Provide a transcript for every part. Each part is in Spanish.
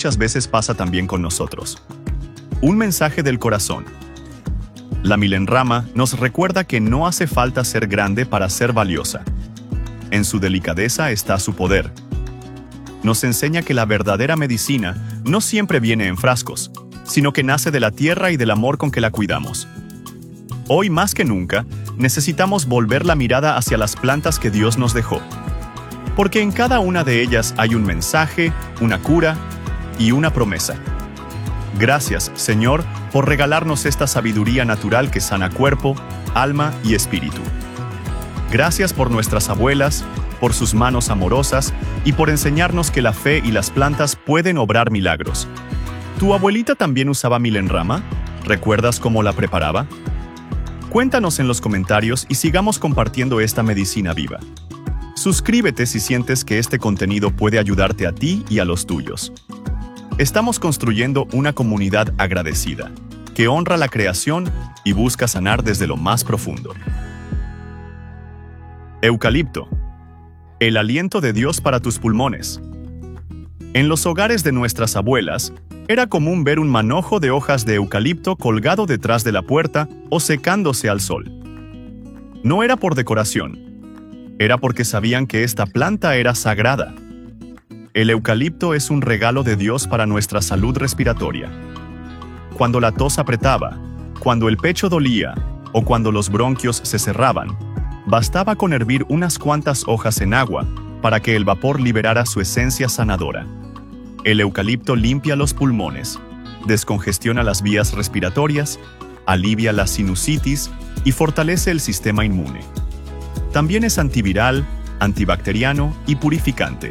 muchas veces pasa también con nosotros. Un mensaje del corazón. La milenrama nos recuerda que no hace falta ser grande para ser valiosa. En su delicadeza está su poder. Nos enseña que la verdadera medicina no siempre viene en frascos, sino que nace de la tierra y del amor con que la cuidamos. Hoy más que nunca, necesitamos volver la mirada hacia las plantas que Dios nos dejó. Porque en cada una de ellas hay un mensaje, una cura y una promesa. Gracias, Señor, por regalarnos esta sabiduría natural que sana cuerpo, alma y espíritu. Gracias por nuestras abuelas, por sus manos amorosas y por enseñarnos que la fe y las plantas pueden obrar milagros. ¿Tu abuelita también usaba milenrama? ¿Recuerdas cómo la preparaba? Cuéntanos en los comentarios y sigamos compartiendo esta medicina viva. Suscríbete si sientes que este contenido puede ayudarte a ti y a los tuyos. Estamos construyendo una comunidad agradecida, que honra la creación y busca sanar desde lo más profundo. Eucalipto. El aliento de Dios para tus pulmones. En los hogares de nuestras abuelas, era común ver un manojo de hojas de eucalipto colgado detrás de la puerta o secándose al sol. No era por decoración, era porque sabían que esta planta era sagrada. El eucalipto es un regalo de Dios para nuestra salud respiratoria. Cuando la tos apretaba, cuando el pecho dolía o cuando los bronquios se cerraban, bastaba con hervir unas cuantas hojas en agua para que el vapor liberara su esencia sanadora. El eucalipto limpia los pulmones, descongestiona las vías respiratorias, alivia la sinusitis y fortalece el sistema inmune. También es antiviral, antibacteriano y purificante.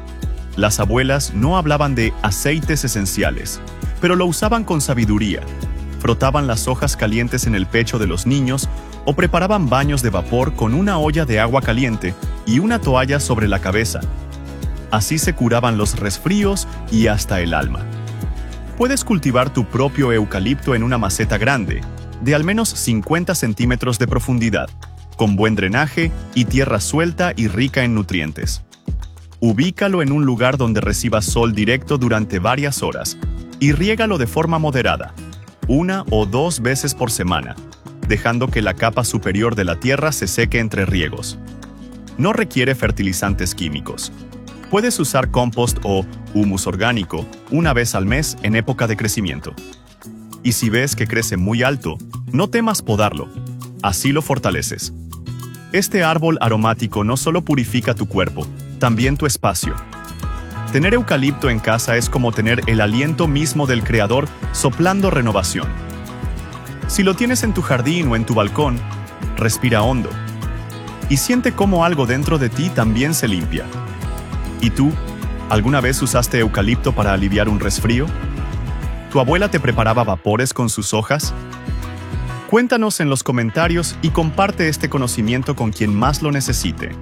Las abuelas no hablaban de aceites esenciales, pero lo usaban con sabiduría. Frotaban las hojas calientes en el pecho de los niños o preparaban baños de vapor con una olla de agua caliente y una toalla sobre la cabeza. Así se curaban los resfríos y hasta el alma. Puedes cultivar tu propio eucalipto en una maceta grande, de al menos 50 centímetros de profundidad, con buen drenaje y tierra suelta y rica en nutrientes. Ubícalo en un lugar donde reciba sol directo durante varias horas y riégalo de forma moderada, 1 o 2 veces por semana, dejando que la capa superior de la tierra se seque entre riegos. No requiere fertilizantes químicos. Puedes usar compost o humus orgánico una vez al mes en época de crecimiento. Y si ves que crece muy alto, no temas podarlo. Así lo fortaleces. Este árbol aromático no solo purifica tu cuerpo, también tu espacio. Tener eucalipto en casa es como tener el aliento mismo del Creador soplando renovación. Si lo tienes en tu jardín o en tu balcón, respira hondo. Y siente cómo algo dentro de ti también se limpia. ¿Y tú? ¿Alguna vez usaste eucalipto para aliviar un resfrío? ¿Tu abuela te preparaba vapores con sus hojas? Cuéntanos en los comentarios y comparte este conocimiento con quien más lo necesite.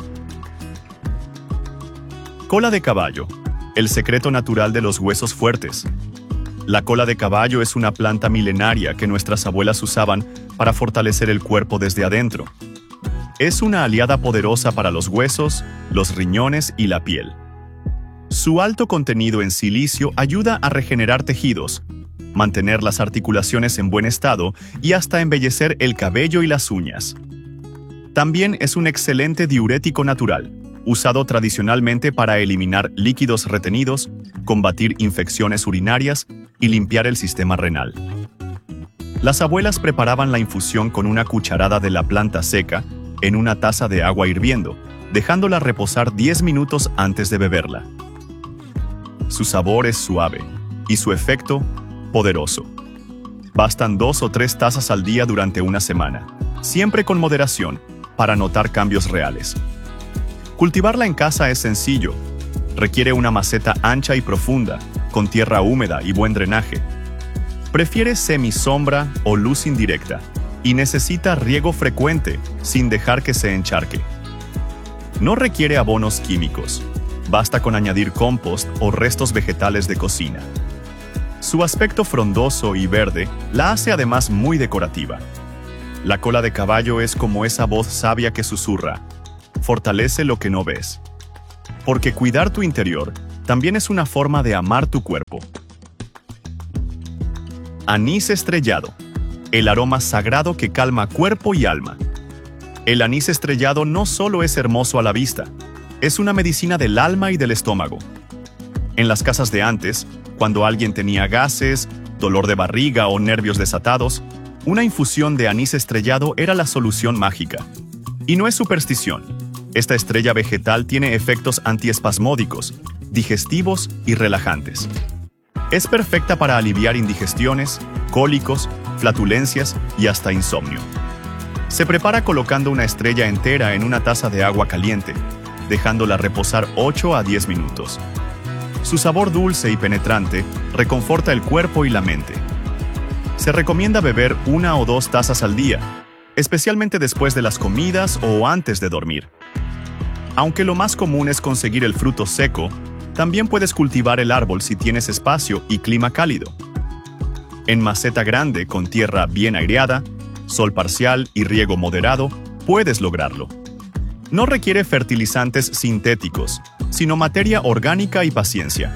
Cola de caballo, el secreto natural de los huesos fuertes. La cola de caballo es una planta milenaria que nuestras abuelas usaban para fortalecer el cuerpo desde adentro. Es una aliada poderosa para los huesos, los riñones y la piel. Su alto contenido en silicio ayuda a regenerar tejidos, mantener las articulaciones en buen estado y hasta embellecer el cabello y las uñas. También es un excelente diurético natural, usado tradicionalmente para eliminar líquidos retenidos, combatir infecciones urinarias y limpiar el sistema renal. Las abuelas preparaban la infusión con una cucharada de la planta seca en una taza de agua hirviendo, dejándola reposar 10 minutos antes de beberla. Su sabor es suave y su efecto, poderoso. Bastan 2 o 3 tazas al día durante una semana, siempre con moderación, para notar cambios reales. Cultivarla en casa es sencillo. Requiere una maceta ancha y profunda, con tierra húmeda y buen drenaje. Prefiere semisombra o luz indirecta y necesita riego frecuente, sin dejar que se encharque. No requiere abonos químicos. Basta con añadir compost o restos vegetales de cocina. Su aspecto frondoso y verde la hace además muy decorativa. La cola de caballo es como esa voz sabia que susurra: fortalece lo que no ves. Porque cuidar tu interior también es una forma de amar tu cuerpo. Anís estrellado, el aroma sagrado que calma cuerpo y alma. El anís estrellado no solo es hermoso a la vista, es una medicina del alma y del estómago. En las casas de antes, cuando alguien tenía gases, dolor de barriga o nervios desatados, una infusión de anís estrellado era la solución mágica. Y no es superstición. Esta estrella vegetal tiene efectos antiespasmódicos, digestivos y relajantes. Es perfecta para aliviar indigestiones, cólicos, flatulencias y hasta insomnio. Se prepara colocando una estrella entera en una taza de agua caliente, dejándola reposar 8 a 10 minutos. Su sabor dulce y penetrante reconforta el cuerpo y la mente. Se recomienda beber 1 o 2 tazas al día, especialmente después de las comidas o antes de dormir. Aunque lo más común es conseguir el fruto seco, también puedes cultivar el árbol si tienes espacio y clima cálido. En maceta grande con tierra bien aireada, sol parcial y riego moderado, puedes lograrlo. No requiere fertilizantes sintéticos, sino materia orgánica y paciencia.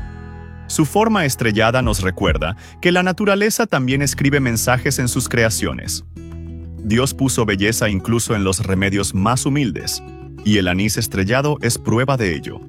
Su forma estrellada nos recuerda que la naturaleza también escribe mensajes en sus creaciones. Dios puso belleza incluso en los remedios más humildes, y el anís estrellado es prueba de ello.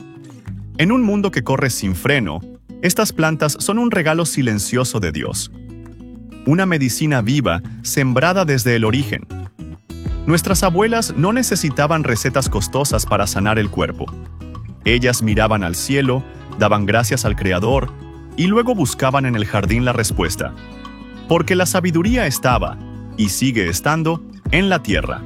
En un mundo que corre sin freno, estas plantas son un regalo silencioso de Dios. Una medicina viva, sembrada desde el origen. Nuestras abuelas no necesitaban recetas costosas para sanar el cuerpo. Ellas miraban al cielo, daban gracias al Creador, y luego buscaban en el jardín la respuesta. Porque la sabiduría estaba, y sigue estando, en la tierra.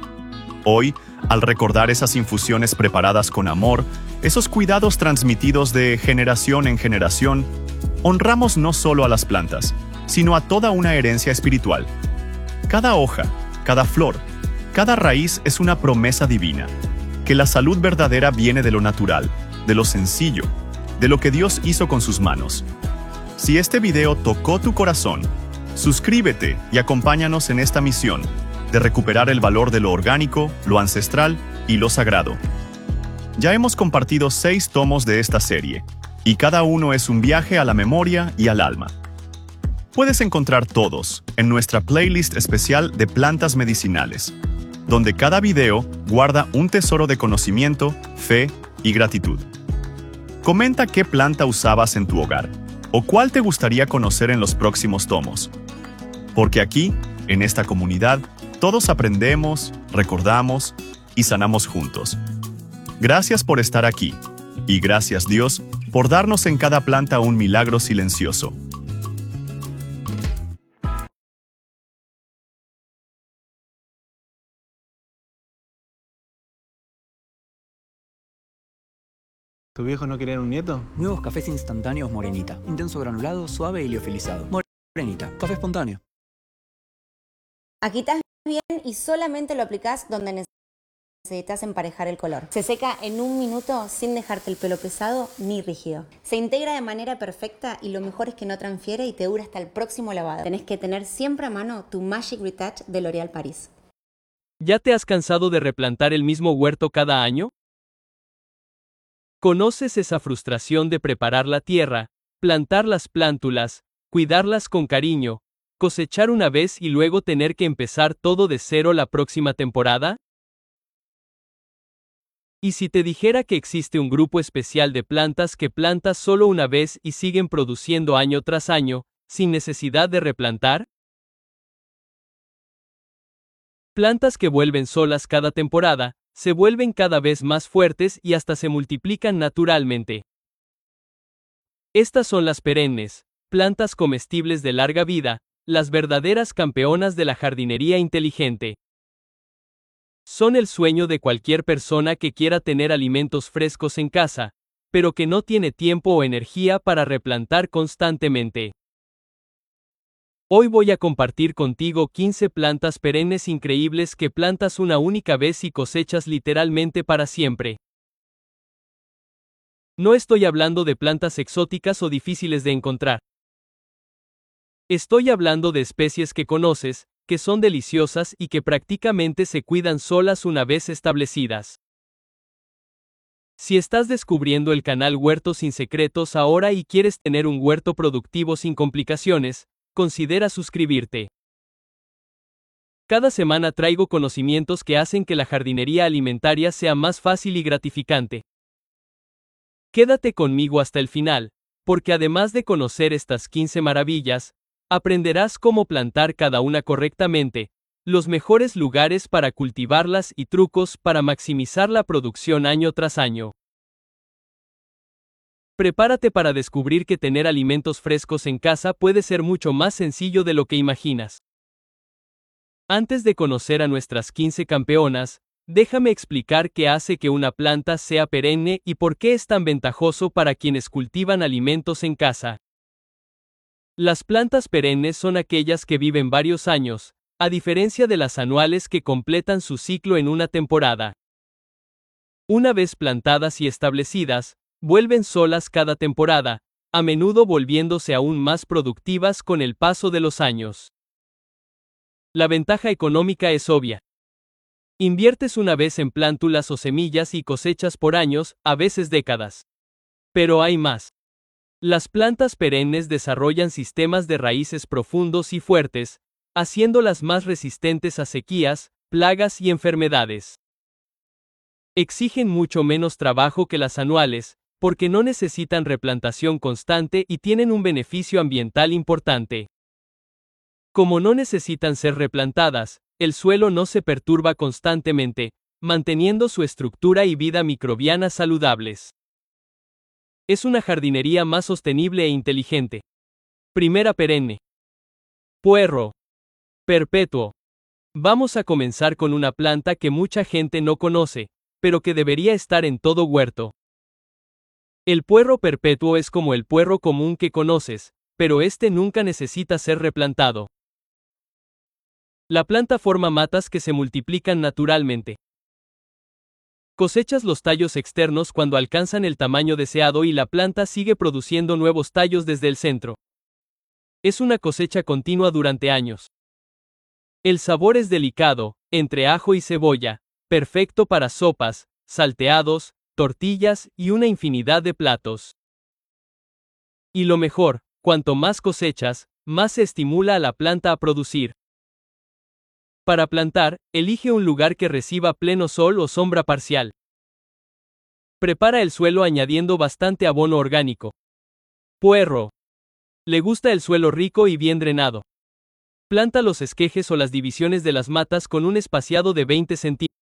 Hoy, al recordar esas infusiones preparadas con amor, esos cuidados transmitidos de generación en generación, honramos no solo a las plantas, sino a toda una herencia espiritual. Cada hoja, cada flor, cada raíz es una promesa divina, que la salud verdadera viene de lo natural, de lo sencillo, de lo que Dios hizo con sus manos. Si este video tocó tu corazón, suscríbete y acompáñanos en esta misión de recuperar el valor de lo orgánico, lo ancestral y lo sagrado. Ya hemos compartido 6 tomos de esta serie, y cada uno es un viaje a la memoria y al alma. Puedes encontrar todos en nuestra playlist especial de plantas medicinales, donde cada video guarda un tesoro de conocimiento, fe y gratitud. Comenta qué planta usabas en tu hogar, o cuál te gustaría conocer en los próximos tomos. Porque aquí, en esta comunidad, todos aprendemos, recordamos y sanamos juntos. Gracias por estar aquí, y gracias Dios por darnos en cada planta un milagro silencioso. ¿Tu viejo no quería un nieto? Nuevos cafés instantáneos Morenita. Intenso granulado, suave y liofilizado. Morenita, café espontáneo. Agitas bien y solamente lo aplicás donde necesitas emparejar el color. Se seca en 1 minuto sin dejarte el pelo pesado ni rígido. Se integra de manera perfecta y lo mejor es que no transfiere y te dura hasta el próximo lavado. Tenés que tener siempre a mano tu Magic Retouch de L'Oréal Paris. ¿Ya te has cansado de replantar el mismo huerto cada año? ¿Conoces esa frustración de preparar la tierra, plantar las plántulas, cuidarlas con cariño, cosechar una vez y luego tener que empezar todo de cero la próxima temporada? ¿Y si te dijera que existe un grupo especial de plantas que plantas solo una vez y siguen produciendo año tras año, sin necesidad de replantar? Plantas que vuelven solas cada temporada, se vuelven cada vez más fuertes y hasta se multiplican naturalmente. Estas son las perennes, plantas comestibles de larga vida, las verdaderas campeonas de la jardinería inteligente. Son el sueño de cualquier persona que quiera tener alimentos frescos en casa, pero que no tiene tiempo o energía para replantar constantemente. Hoy voy a compartir contigo 15 plantas perennes increíbles que plantas una única vez y cosechas literalmente para siempre. No estoy hablando de plantas exóticas o difíciles de encontrar. Estoy hablando de especies que conoces, que son deliciosas y que prácticamente se cuidan solas una vez establecidas. Si estás descubriendo el canal Huertos sin Secretos ahora y quieres tener un huerto productivo sin complicaciones, considera suscribirte. Cada semana traigo conocimientos que hacen que la jardinería alimentaria sea más fácil y gratificante. Quédate conmigo hasta el final, porque además de conocer estas 15 maravillas, aprenderás cómo plantar cada una correctamente, los mejores lugares para cultivarlas y trucos para maximizar la producción año tras año. Prepárate para descubrir que tener alimentos frescos en casa puede ser mucho más sencillo de lo que imaginas. Antes de conocer a nuestras 15 campeonas, déjame explicar qué hace que una planta sea perenne y por qué es tan ventajoso para quienes cultivan alimentos en casa. Las plantas perennes son aquellas que viven varios años, a diferencia de las anuales que completan su ciclo en una temporada. Una vez plantadas y establecidas, vuelven solas cada temporada, a menudo volviéndose aún más productivas con el paso de los años. La ventaja económica es obvia. Inviertes una vez en plántulas o semillas y cosechas por años, a veces décadas. Pero hay más. Las plantas perennes desarrollan sistemas de raíces profundos y fuertes, haciéndolas más resistentes a sequías, plagas y enfermedades. Exigen mucho menos trabajo que las anuales, porque no necesitan replantación constante y tienen un beneficio ambiental importante. Como no necesitan ser replantadas, el suelo no se perturba constantemente, manteniendo su estructura y vida microbiana saludables. Es una jardinería más sostenible e inteligente. Primera perenne. Puerro perpetuo. Vamos a comenzar con una planta que mucha gente no conoce, pero que debería estar en todo huerto. El puerro perpetuo es como el puerro común que conoces, pero este nunca necesita ser replantado. La planta forma matas que se multiplican naturalmente. Cosechas los tallos externos cuando alcanzan el tamaño deseado y la planta sigue produciendo nuevos tallos desde el centro. Es una cosecha continua durante años. El sabor es delicado, entre ajo y cebolla, perfecto para sopas, salteados, tortillas y una infinidad de platos. Y lo mejor, cuanto más cosechas, más se estimula a la planta a producir. Para plantar, elige un lugar que reciba pleno sol o sombra parcial. Prepara el suelo añadiendo bastante abono orgánico. Puerro. Le gusta el suelo rico y bien drenado. Planta los esquejes o las divisiones de las matas con un espaciado de 20 centímetros.